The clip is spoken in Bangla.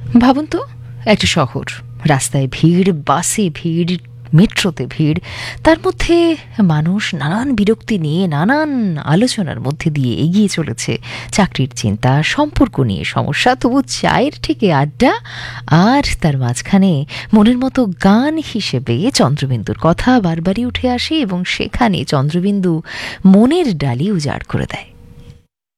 ভাবুন তো, একটা শহর, রাস্তায় ভিড়, বাসে ভিড়, মেট্রোতে ভিড়, তার মধ্যে মানুষ নানান বিরক্তি নিয়ে নানান আলোচনার মধ্যে দিয়ে এগিয়ে চলেছে। চাকরির চিন্তা, সম্পর্ক নিয়ে সমস্যা, তবু চায়ের থেকে আড্ডা, আর তার মাঝখানে মনের মতো গান হিসেবে চন্দ্রবিন্দুর কথা বারবারই উঠে আসে এবং সেখানে চন্দ্রবিন্দু মনের ডালি উজাড় করে দেয়।